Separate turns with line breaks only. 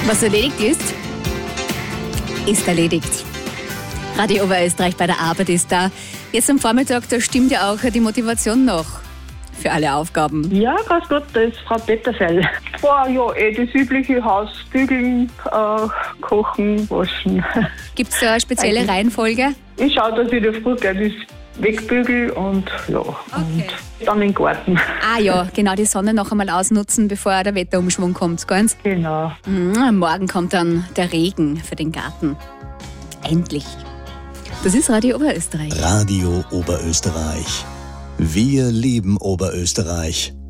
Was erledigt ist, ist erledigt. Radio Oberösterreich bei der Arbeit ist da. Jetzt am Vormittag, da stimmt ja auch die Motivation noch für alle Aufgaben.
Ja, ganz gut, das ist Frau Petterseil. Das übliche Haus bügeln, kochen, waschen.
Gibt es da eine spezielle Reihenfolge?
Ich schaue, dass ich in der Früh gleich wegbügel und und dann in den Garten.
Ah ja, genau, die Sonne noch einmal ausnutzen, bevor der Wetterumschwung kommt, ganz?
Genau.
Morgen kommt dann der Regen für den Garten. Endlich. Das ist Radio Oberösterreich.
Radio Oberösterreich. Wir lieben Oberösterreich.